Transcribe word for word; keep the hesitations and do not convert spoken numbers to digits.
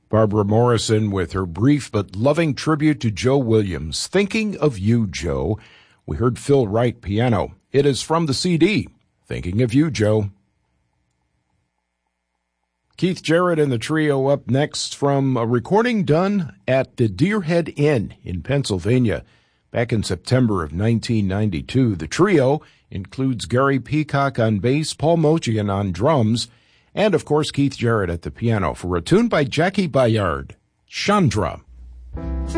Barbara Morrison with her brief but loving tribute to Joe Williams. Thinking of You, Joe. We heard Phil Wright piano. It is from the C D, Thinking of You, Joe. Keith Jarrett and the trio up next from a recording done at the Deerhead Inn in Pennsylvania back in September of nineteen ninety-two. The trio includes Gary Peacock on bass, Paul Mochian on drums, and, of course, Keith Jarrett at the piano for a tune by Jackie Bayard, Chandra.